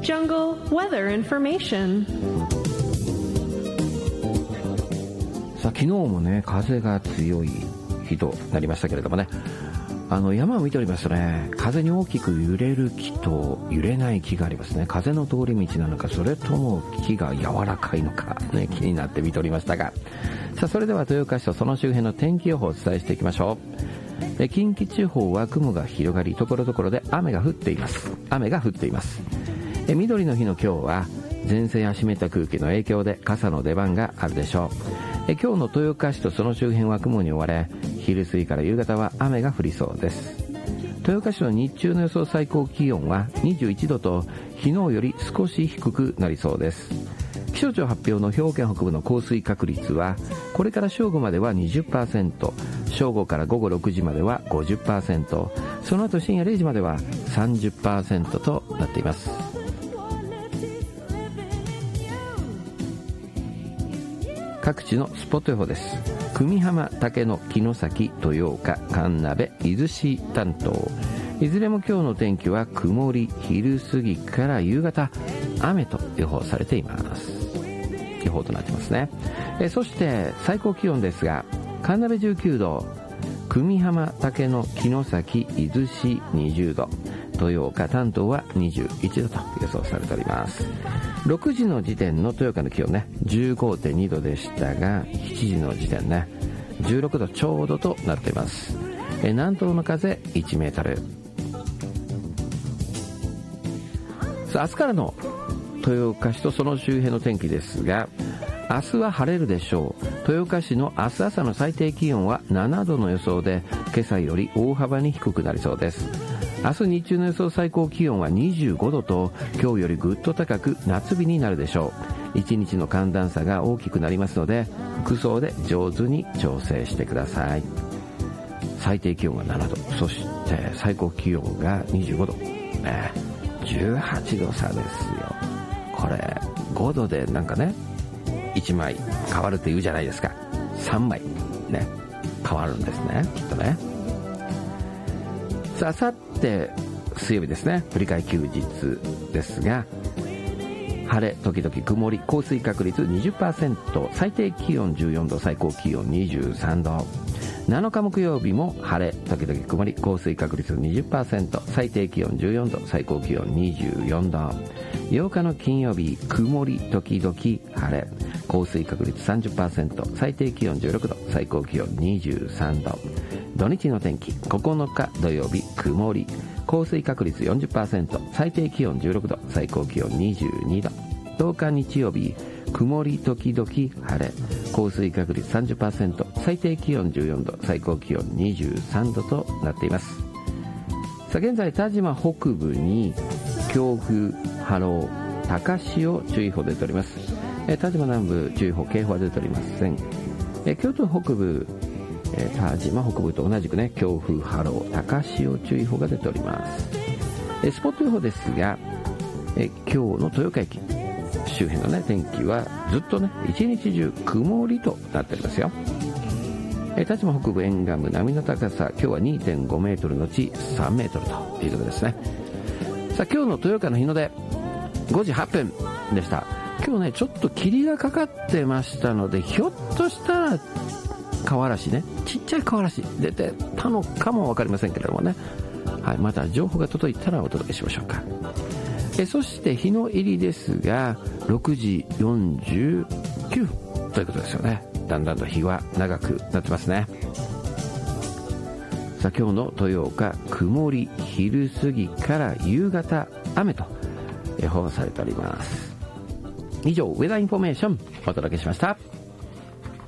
Jungle Weather Information。 さあ昨日もね風が強い日となりましたけれどもね、山を見ておりますとね、風に大きく揺れる木と揺れない木がありますね。風の通り道なのか、それとも木が柔らかいのか、ね、気になって見ておりましたが、さあそれでは豊岡市とその周辺の天気予報をお伝えしていきましょう。近畿地方は雲が広がり、ところどころで雨が降っています。緑の日の今日は前線や湿った空気の影響で傘の出番があるでしょう。今日の豊岡市とその周辺は雲に覆われ、昼過ぎから夕方は雨が降りそうです。豊岡市の日中の予想最高気温は21度と昨日より少し低くなりそうです。気象庁発表の兵庫県北部の降水確率はこれから正午までは 20%、 正午から午後6時までは 50%、 その後深夜0時までは 30% となっています。各地のスポット予報です。久美浜、竹野、城崎、豊岡、神鍋、伊豆市担当。いずれも今日の天気は曇り、昼過ぎから夕方雨と予報されています。予報となってますね。そして最高気温ですが、神鍋19度、久美浜、竹野、城崎、伊豆市20度、豊岡、担当は21度と予想されております。6時の時点の豊岡の気温ね 15.2 度でしたが、7時の時点ね16度ちょうどとなっています。南東の風1メートル。さあ明日からの豊岡市とその周辺の天気ですが、明日は晴れるでしょう。豊岡市の明日朝の最低気温は7度の予想で、今朝より大幅に低くなりそうです。明日日中の予想最高気温は25度と今日よりぐっと高く夏日になるでしょう。1日の寒暖差が大きくなりますので、服装で上手に調整してください。最低気温が7度、そして最高気温が25度、ね、18度差ですよ。これ5度でなんかね1枚変わるって言うじゃないですか。3枚ね変わるんですね、きっとね。さあさって水曜日ですね、振り替え休日ですが、晴れ時々曇り、降水確率 20%、 最低気温14度、最高気温23度。7日木曜日も晴れ時々曇り、降水確率 20%、 最低気温14度、最高気温24度。8日の金曜日、曇り時々晴れ、降水確率 30%、 最低気温16度、最高気温23度。土日の天気、9日土曜日、曇り、降水確率 40%、 最低気温16度、最高気温22度。10日日曜日、曇り時々晴れ、降水確率 30%、 最低気温14度、最高気温23度となっています。さあ現在田島北部に強風、波浪、高潮注意報出ております。田島南部注意報、警報は出ておりません。京都北部、田島北部と同じくね強風、波浪、高潮注意報が出ております。スポット予報ですが、今日の豊岡駅周辺のね天気はずっとね一日中曇りとなっておりますよ。田島北部沿岸部、波の高さ今日は 2.5 メートルのち3メートルということですね。さあ今日の豊岡の日の出5時8分でした。今日ねちょっと霧がかかってましたので、ひょっとしたら川嵐ね、ちっちゃい川嵐出てたのかも分かりませんけれどもね、はい、また情報が届いたらお届けしましょうか。そして日の入りですが6時49分ということですよね。だんだんと日は長くなってますね。さあ今日の豊岡、曇り、昼過ぎから夕方雨と予報されております。以上ウェザーインフォメーションお届けしました。